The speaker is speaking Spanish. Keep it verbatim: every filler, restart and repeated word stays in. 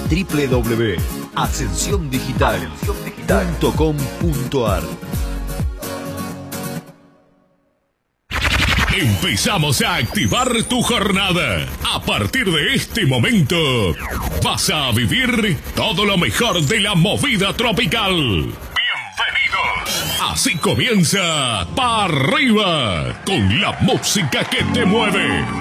w w w punto ascensión digital punto com punto a r. Empezamos a activar tu jornada. A partir de este momento, vas a vivir todo lo mejor de la movida tropical. Bienvenidos. Así comienza Pa' Arriba, con la música que te mueve.